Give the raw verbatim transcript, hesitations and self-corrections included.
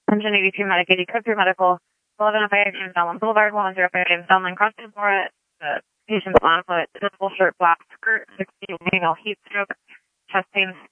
one eighty-two Medicaid, code three medical, eleven F A I James Allen Boulevard, one zero F A I James Allen crossing for it. The patient's on foot, visible shirt, black skirt, sixty male heat stroke, chest pain,